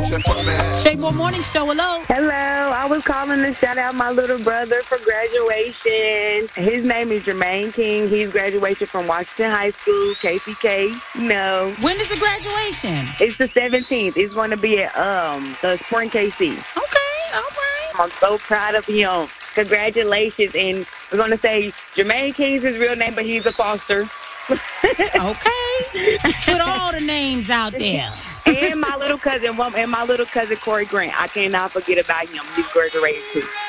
Shapeable Morning Show, hello. Hello, I was calling to shout out my little brother for graduation. His name is Jermaine King. He's graduating from Washington High School, KCK. No, When is the graduation? it's the 17th. It's going to be at the Sport KC. Okay, all right. I'm so proud of him. Congratulations. And we're going to say Jermaine King's his real name, but he's a foster. Okay. Put all the names out there. and my little cousin Corey Grant. I cannot forget about him. He's graduating too.